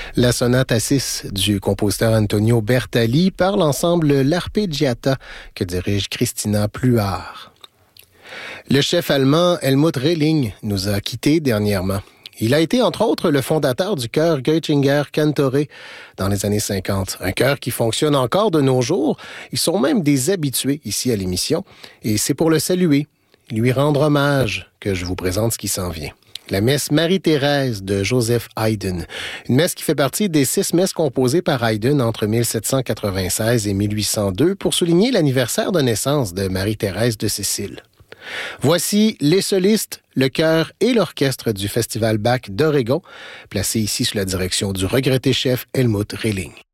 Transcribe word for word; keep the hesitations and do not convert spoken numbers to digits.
La sonate à six du compositeur Antonio Bertali par l'ensemble L'Arpeggiata que dirige Christina Pluhar. Le chef allemand Helmut Rehling nous a quittés dernièrement. Il a été, entre autres, le fondateur du chœur Göttinger Cantore dans les années cinquante. Un chœur qui fonctionne encore de nos jours. Ils sont même des habitués ici à l'émission. Et c'est pour le saluer, lui rendre hommage, que je vous présente ce qui s'en vient. La messe Marie-Thérèse de Joseph Haydn. Une messe qui fait partie des six messes composées par Haydn entre mille sept cent quatre-vingt-seize et mille huit cent deux pour souligner l'anniversaire de naissance de Marie-Thérèse de Sicile. Voici les solistes, le chœur et l'orchestre du Festival Bach d'Oregon, placés ici sous la direction du regretté chef Helmut Rehling.